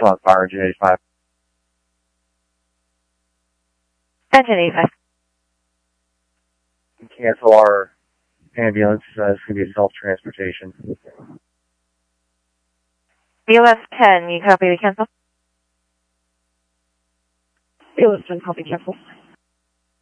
on fire, engine 85. Engine 85. Cancel our ambulance. This could be a self-transportation. BOS 10, you copy the cancel? BOS 10, copy cancel.